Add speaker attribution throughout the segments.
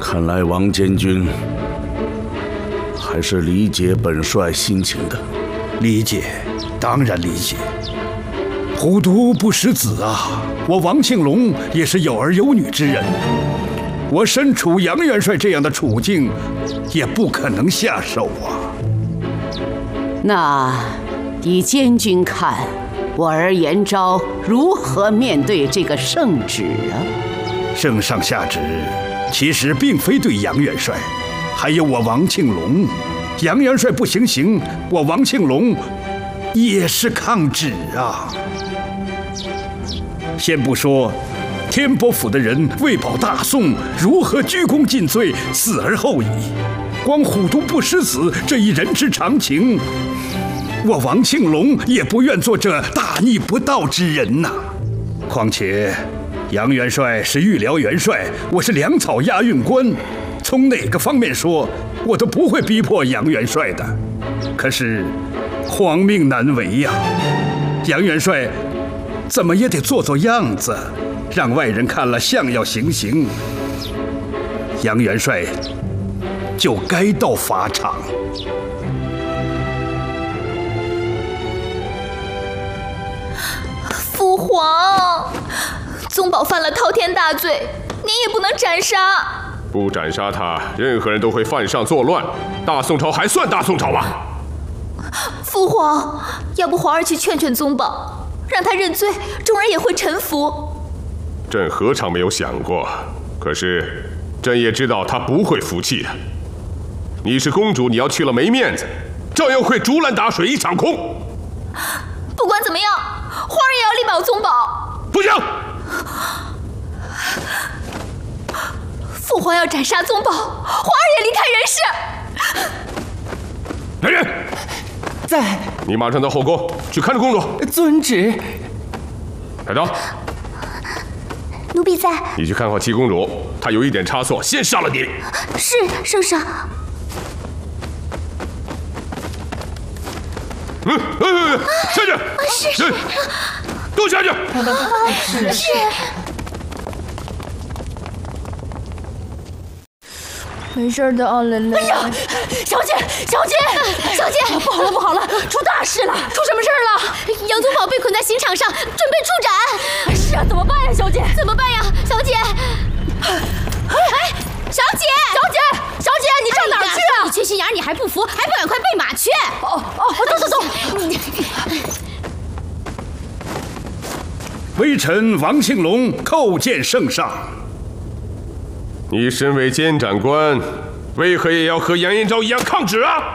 Speaker 1: 看来王监军还是理解本帅心情的。
Speaker 2: 理解，当然理解。虎毒不食子啊！我王庆龙也是有儿有女之人，我身处杨元帅这样的处境，也不可能下手啊。
Speaker 3: 那依监军看，我儿严昭如何面对这个圣旨啊？
Speaker 2: 圣上下旨，其实并非对杨元帅，还有我王庆龙。杨元帅不行刑，我王庆龙也是抗旨啊。先不说天波府的人为保大宋，如何鞠躬尽瘁，死而后已，光虎毒不食子这一人之常情，我王庆龙也不愿做这大逆不道之人呐。况且杨元帅是御辽元帅，我是粮草押运官，从哪个方面说，我都不会逼迫杨元帅的。可是皇命难违呀，杨元帅怎么也得做做样子，让外人看了像要行刑。杨元帅就该到法场。
Speaker 4: 父皇，宗保犯了滔天大罪，您也不能斩杀。
Speaker 5: 不斩杀他，任何人都会犯上作乱，大宋朝还算大宋朝吗？
Speaker 4: 父皇，要不皇儿去劝劝宗保，让他认罪，众人也会臣服。
Speaker 5: 朕何尝没有想过，可是朕也知道他不会服气的。你是公主，你要去了没面子，照样会竹篮打水一场空。
Speaker 4: 不管怎么样，皇儿也要力保宗保。
Speaker 5: 不行！
Speaker 4: 父皇要斩杀宗保，皇儿也离开人世。
Speaker 5: 来人，
Speaker 6: 在。
Speaker 5: 你马上到后宫去看着公主。
Speaker 6: 遵旨。
Speaker 5: 来到。
Speaker 4: 奴婢在。
Speaker 5: 你去看好七公主，她有一点差错，先杀了你。
Speaker 4: 是，圣上。
Speaker 5: 下去。
Speaker 4: 是。
Speaker 5: 都下去。
Speaker 4: 是。
Speaker 7: 没事的啊，蕾蕾。
Speaker 4: 哎呀，小姐，不好了，出大事了！出什么事了？杨宗保被捆在刑场上，准备处斩。是啊，怎么办呀，小姐？怎么办呀，小姐？哎，小姐，你上哪儿去啊？
Speaker 8: 你缺心眼，你还不服？还不赶快备马去？
Speaker 4: 走。
Speaker 2: 微臣王庆龙叩见圣上。
Speaker 5: 你身为监斩官，为何也要和杨延昭一样抗旨啊？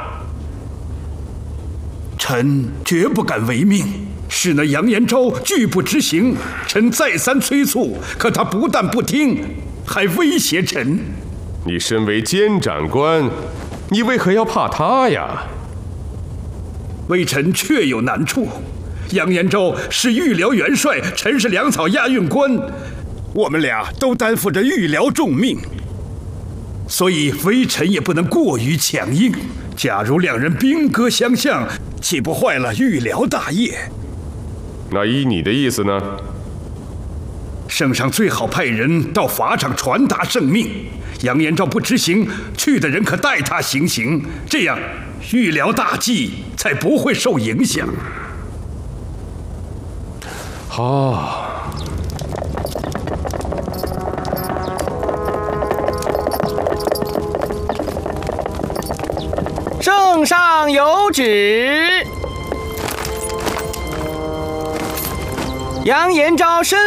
Speaker 2: 臣绝不敢违命，是那杨延昭拒不执行，臣再三催促，可他不但不听，还威胁臣。
Speaker 5: 你身为监斩官，你为何要怕他呀？
Speaker 2: 微臣确有难处。杨延昭是御辽元帅，臣是粮草押运官，我们俩都担负着御辽重命，所以微臣也不能过于强硬。假如两人兵戈相向，岂不坏了御辽大业？
Speaker 5: 那依你的意思呢？
Speaker 2: 圣上最好派人到法场传达圣命，杨延昭不执行，去的人可代他行刑，这样御辽大计才不会受影响。
Speaker 5: 好。
Speaker 6: 圣上有旨，杨延昭身